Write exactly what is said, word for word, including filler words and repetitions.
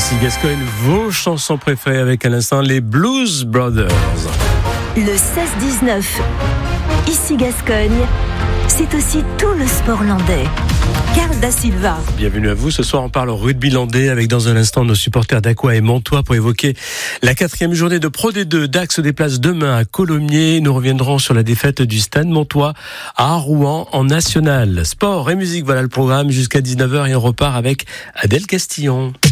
Ici Gascogne, vos chansons préférées avec à l'instant les Blues Brothers. Le seize dix-neuf, ici Gascogne, c'est aussi tout le sport landais. Carl Da Silva. Bienvenue à vous. Ce soir, on parle rugby landais avec dans un instant nos supporters d'Aqua et Montois pour évoquer la quatrième journée de Pro D deux. Dax se déplace demain à Colomiers. Nous reviendrons sur la défaite du Stade Montois à Rouen en national. Sport et musique, voilà le programme jusqu'à dix-neuf heures et on repart avec Adèle Castillon.